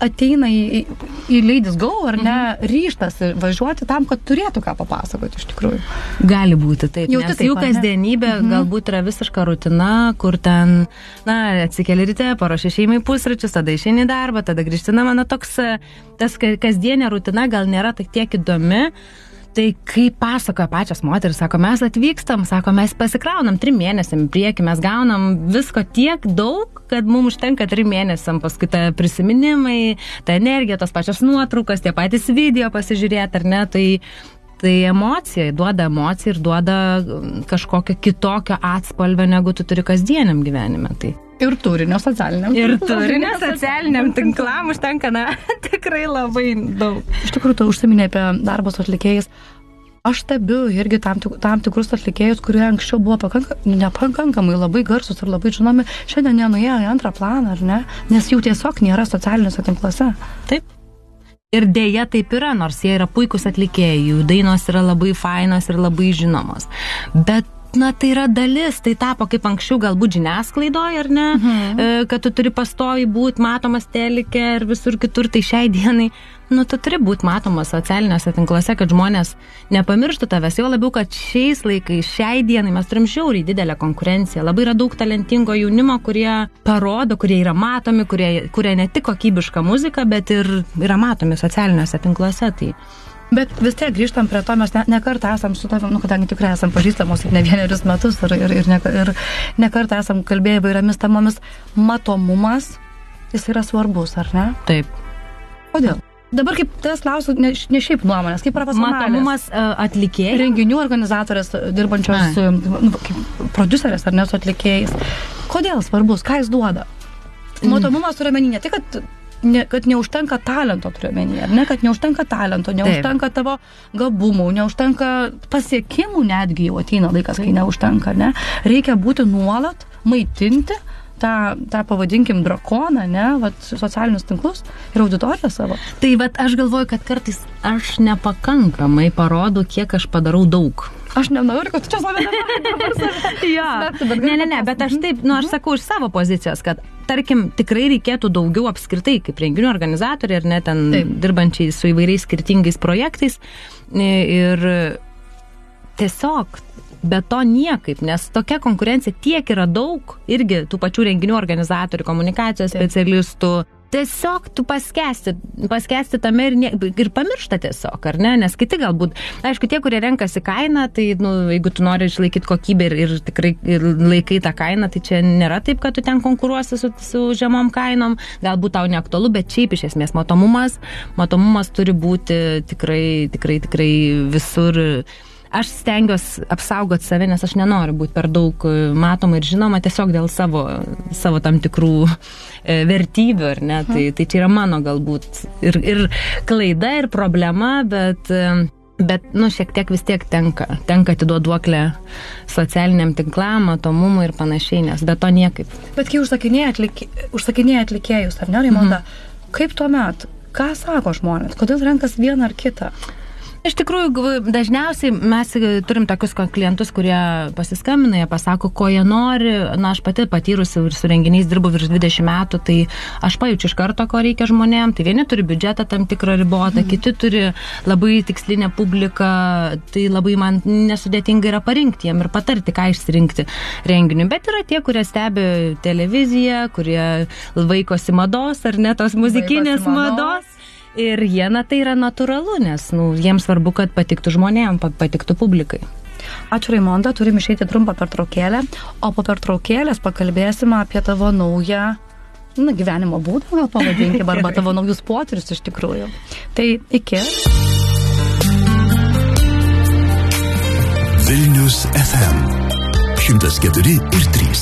ateina į Ladies Go, ar ne, ryžtas važiuoti tam, kad turėtų ką papasakoti iš tikrųjų. Gali būti, taip. Nes jų kasdienybė galbūt yra visiška rutina, kur ten, atsikeli ryte, paruoši šeimai pusryčius, tada išeini į darbą, tada grįžti namo, toks, tas kasdienė rutina gal nėra tiek įdomi. Tai kai pasakoja pačios moteris, sako, mes atvykstam, sako, mes pasikraunam 3 mėnesiam į priekį, mes gaunam visko tiek daug, kad mums užtenka 3 mėnesiam, paskui ta prisiminimai, ta energija, tos pačios nuotraukas, tie patys video pasižiūrėti, ar ne, tai emocija, duoda emociją ir duoda kažkokio kitokio atspalvio, negu tu turi kasdieniam gyvenime. Tai. Ir turinio socialiniam. Ir turinio socialiniam tinklam užtenka, tikrai labai daug. Iš tikrųjų, tu užsiminė apie darbą su atlikėjais. Aš stebiu irgi tam tikrus atlikėjus, kurie anksčiau buvo nepakankamai labai garsus ir labai žinomi, šiandien nenuėjo į antrą planą, ar ne? Nes jų tiesiog nėra socialiniuose tinkluose. Taip. Ir dėja taip yra, nors jie yra puikus atlikėjai, jų dainos yra labai fainos ir labai žinomos. Bet tai yra dalis, tai tapo kaip anksčiau galbūt žiniasklaidoje, ar ne, kad tu turi pastoviai būti matomas telike ir visur kitur, tai šiai dienai, tu turi būti matomas socialiniuose tinkluose, kad žmonės nepamirštų tavęs, jau labiau, kad šiais laikais, šiai dienai mes turim žiauriai didelę konkurenciją, labai yra daug talentingo jaunimo, kurie parodo, kurie yra matomi, kurie ne tik kokybišką muziką, bet ir yra matomi socialiniuose tinkluose, tai... Bet vis tiek grįžtam prie to, mes ne kartą esam su tavim, kadangi tikrai esam pažįstamos ir ne vienerius metus ir ne kartą esam kalbėję įvairiomis temomis, matomumas, jis yra svarbus, ar ne? Taip. Kodėl? Dabar kaip tas klausiu, ne šiaip nuomonės, kaip profesionalės. Matomumas atlikėjai. Renginių organizatorės dirbančios prodiuserės ar ne su atlikėjais. Kodėl svarbus? Ką jis duoda? Matomumas turi omeny ne tik, kad neužtenka talento turiu omeny, ar ne, kad neužtenka talento, neužtenka tavo gabumų, neužtenka pasiekimų, netgi jau ateina laikas, kai neužtenka, ne? Reikia būti nuolat, maitinti tą pavadinkim drakoną, ne, socialinius tinklus ir auditoriją savo. Tai aš galvoju, kad kartais aš nepakankamai parodau, kiek aš padarau daug. Aš nenoriu, kad čia save bet aš taip, aš sakau iš savo pozicijos, kad tarkim, tikrai reikėtų daugiau apskritai, kaip renginių organizatoriai, ar ne, ten dirbančiai su įvairiais skirtingais projektais ir tiesiog be to niekaip, nes tokia konkurencija tiek yra daug, irgi tų pačių renginių organizatorių, komunikacijos specialistų, tiesiog tu paskęsti tame ir pamiršta tiesiog, ar ne, nes kiti galbūt, aišku, tie, kurie renkasi kainą, tai, jeigu tu nori išlaikyti kokybę ir tikrai laikai tą kainą, tai čia nėra taip, kad tu ten konkuruosi su žemom kainom, galbūt tau neaktualu, bet šiaip iš esmės matomumas turi būti tikrai visur. Aš stengiuosi apsaugoti save, nes aš nenoriu būti per daug matoma ir žinoma tiesiog dėl savo tam tikrų vertybių, ar ne? Tai čia yra mano galbūt ir klaida, ir problema, bet šiek tiek vis tiek tenka atiduoduoklę socialiniam tinklam, matomumui ir panašiai, nes be to niekaip. Bet kai užsakinėja atlikėjus, ar ne, Raimonda, kaip tuomet, ką sako žmonės, kodėl renkas vieną ar kitą? Iš tikrųjų, dažniausiai mes turim tokius klientus, kurie pasiskambina, jie pasako, ko jie nori. Aš pati patyrusi ir su renginiais dirbu virš 20 metų, tai aš pajaučiu iš karto, ko reikia žmonėm. Tai vieni turi biudžetą tam tikrą ribotą, kiti turi labai tikslinę publiką, tai labai man nesudėtinga yra parinkti jiem ir patarti, ką išsirinkti renginiui. Bet yra tie, kurie stebi televiziją, kurie vaikosi mados ar ne tos muzikinės mados. Ir jie, tai yra natūralu, nes jiems svarbu, kad patiktų žmonėm, patiktų publikai. Ačiū, Raimonda, turim išeiti trumpą pertraukėlę, o po pertraukėlės pakalbėsime apie tavo naują gyvenimo būdą, gal pavadinkime, arba tavo naujus potyrius iš tikrųjų. Tai iki. Vilnius FM 104 ir 3.